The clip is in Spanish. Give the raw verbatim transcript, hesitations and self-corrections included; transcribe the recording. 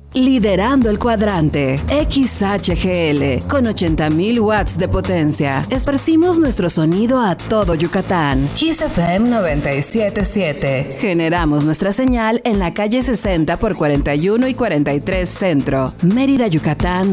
Liderando el cuadrante, X H G L, con ochenta mil watts de potencia. Esparcimos nuestro sonido a todo Yucatán. Kiss F M noventa y siete punto siete. Generamos nuestra señal en la calle sesenta por cuarenta y uno y cuarenta y tres Centro, Mérida, Yucatán,